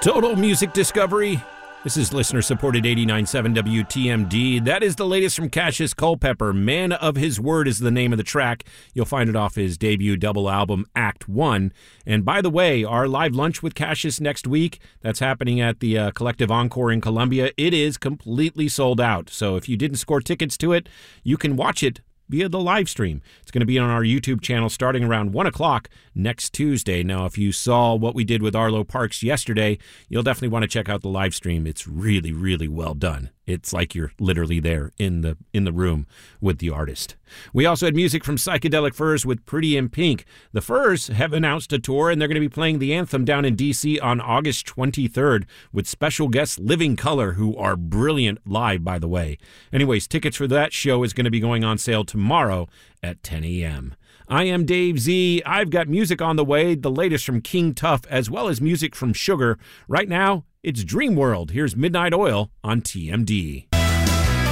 Total Music Discovery. This is listener-supported 89.7 WTMD. That is the latest from Cassius Culpepper. Man of His Word is the name of the track. You'll find it off his debut double album, Act 1. And by the way, our live lunch with Cassius next week, that's happening at the Collective Encore in Columbia. It is completely sold out. So if you didn't score tickets to it, you can watch it via the live stream. It's going to be on our YouTube channel starting around 1 o'clock next Tuesday. Now, if you saw what we did with Arlo Parks yesterday, you'll definitely want to check out the live stream. It's really, really well done. It's like you're literally there in the room with the artist. We also had music from Psychedelic Furs with Pretty in Pink. The Furs have announced a tour, and they're going to be playing the Anthem down in D.C. on August 23rd with special guests Living Colour, who are brilliant live, by the way. Anyways, tickets for that show is going to be going on sale tomorrow at 10 a.m. I am Dave Z. I've got music on the way, the latest from King Tuff, as well as music from Sugar. Right now, it's Dream World. Here's Midnight Oil on TMD.